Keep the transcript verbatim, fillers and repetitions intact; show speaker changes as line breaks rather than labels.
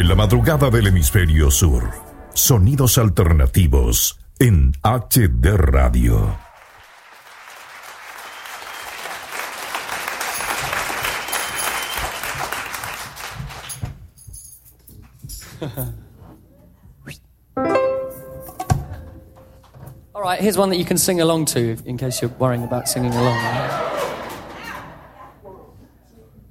En la madrugada del hemisferio sur, sonidos alternativos en H D Radio.
All right, here's one that you can sing along to in case you're worrying about singing along.